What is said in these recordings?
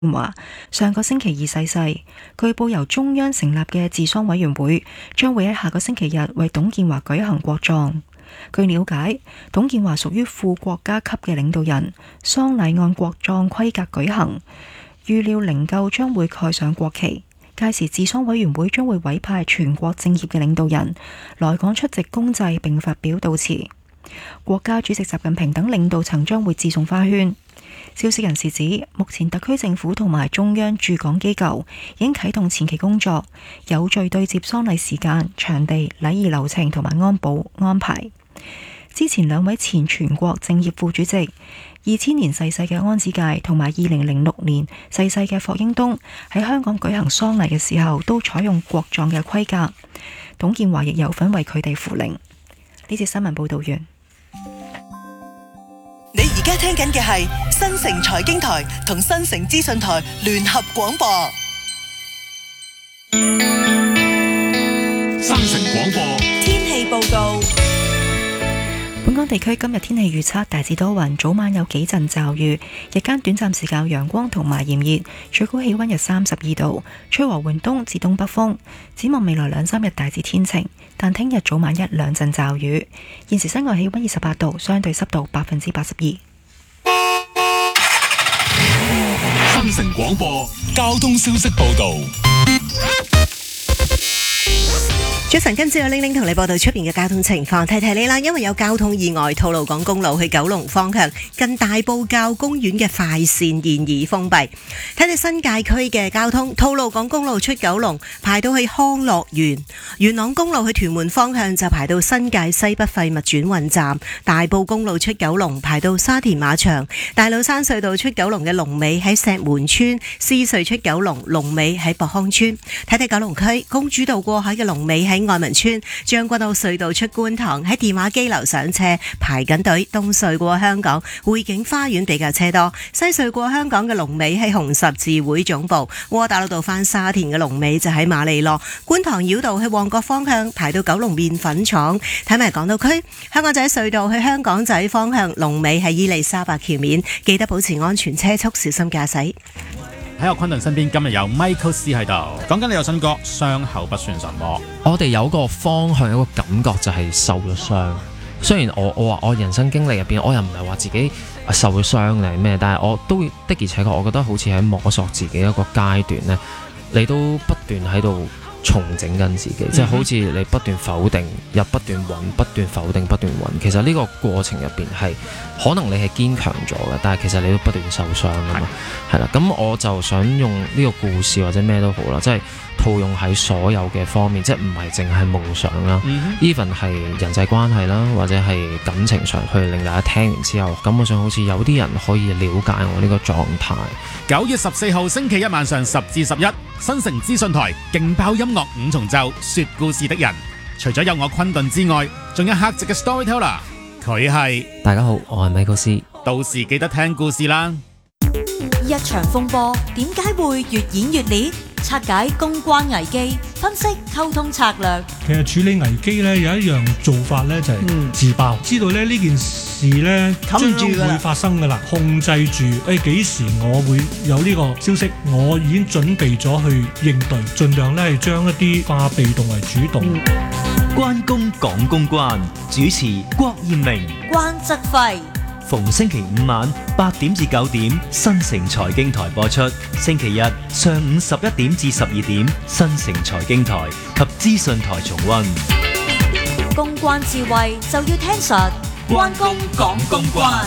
話上個星期二逝世，據報由中央成立嘅治喪委員會將會喺下個星期日為董建華舉行國葬。據了解，董建華屬於副國家級嘅領導人，喪禮按國葬規格舉行，預料靈柩將會蓋上國旗。屆時治喪委員會將會委派全國政協嘅領導人來港出席公祭並發表悼詞，國家主席習近平等領導層將會致送花圈。消息人士指，目前特區政府同埋中央駐港機構已經啟動前期工作，有序對接喪禮時間、場地、禮儀流程同埋安保安排。之前兩位前全國政協副主席2000年逝世嘅安子介同埋2006年逝世嘅霍英東喺香港舉行喪禮嘅時候都採用國葬嘅規格，董建華亦有份為佢哋扶靈。呢節新聞報道完。 你而家聽緊嘅係新城財經台同新城資訊台聯合廣播。 新城廣播天氣報告。 本港地區今日天氣預測大致多雲，早晚有幾陣驟雨，日間短暫時間有陽光同埋炎熱，最高氣溫約32度，吹和緩東至東北風。展望未來2-3日大致天晴，但聽日早晚1-2陣驟雨。現時室外氣溫28度，相對濕度82%。 新城廣播交通消息報道。 早晨，今朝有玲玲同你報道出邊嘅交通情況，提提你啦。因為有交通意外，吐露港公路去九龍方向近大埔滘公園嘅快線現已封閉。睇睇新界區嘅交通，吐露港公路出九龍排到去康樂園，元朗公路去屯門方向就排到新界西北廢物轉運站，大埔公路出九龍排到沙田馬場，大老山隧道出九龍嘅龍尾喺石門村，獅隧出九龍龍尾喺博康村。睇睇九龍區公主道過海嘅龍尾喺愛民村，將軍澳隧道出觀塘喺電話機樓上車排緊隊，東隧過香港匯景花園比較車多，西隧過香港嘅龍尾喺紅十字會總部，窩打老道返沙田嘅龍尾就喺馬利諾，觀塘繞道去旺角方向排到九龍麵粉廠。睇埋港島區香港仔隧道去香港仔方向龍尾喺伊利沙伯橋面，記得保持安全車速，小心駕駛。 喺我昆頓身邊，今日有 Michael C 喺度，講緊你有新歌，傷口不算什麼。 我哋有個方向，有個感覺就係受咗傷。雖然我話我人生經歷入邊，我又唔係話自己受咗傷定係咩，但係我都的而且確，我覺得好似喺摸索自己一個階段呢，你都不斷喺度重整緊自己，即係好似你不斷否定，又不斷揾，不斷否定，不斷揾。其實呢個過程入邊係可能你係堅強咗嘅，但係其實你都不斷受傷㗎嘛。係啦，咁我就想用呢個故事或者咩都好啦，即係套用喺所有嘅方面，即係唔係淨係夢想啦，even 係人際關係啦，或者係感情上去令大家聽完之後，感覺上好似有啲人可以了解我呢個狀態。 9月14號星期一晚上10至11，新城資訊台勁爆音樂5重奏，說故事的人。除咗有我昆頓之外，仲有客席嘅 storyteller， 佢係大家好，我係 Michael C。 到時記得聽故事啦。 一場風波點解會越演越烈？拆解公關危機，分析溝通策略。 其實處理危機咧有一樣做法咧就係自爆，知道咧呢件事咧將會發生噶啦，控制住幾時我會有呢個消息，我已經準備咗去應對，盡量咧係將一啲化被動為主動。 關公講公關，主持郭艷明、 關則輝。 逢星期五晚8點至9點，新城財經台播出；星期日上午11點至12點，新城財經台及資訊台重溫。 公關智慧就要聽實，關公講公關。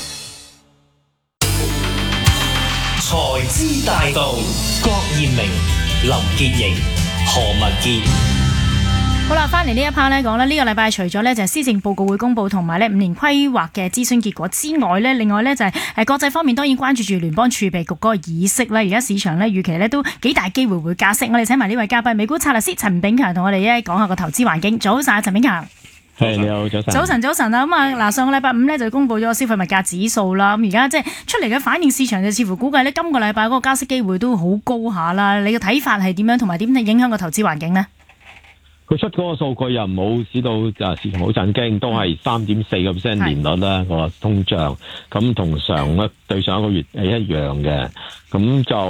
財資大道，郭艷明、林潔瑩、何文傑。 好啦，翻嚟呢一 part 咧講咧，呢個禮拜除咗咧就係施政報告會公布同埋咧5年規劃嘅諮詢結果之外咧，另外咧就係國際方面當然關注住聯邦儲備局嗰個議息咧，而家市場咧預期咧都幾大機會會加息。我哋請埋呢位嘉賓，美股策略師陳炳強同我哋一講下個投資環境。早晨，陳炳強。 係，你好，早晨。 早晨啊，咁啊嗱，上個禮拜5咧就公布咗消費物價指數啦，咁而家即係出嚟嘅反應，市場就似乎估計咧今個禮拜嗰個加息機會都好高下啦。你嘅睇法係點樣，同埋點影響個投資環境呢？ 佢出嗰個數據又冇使到市場好震驚，都係3.4% 年率啦個通脹，咁同對上一個月係一樣嘅，咁就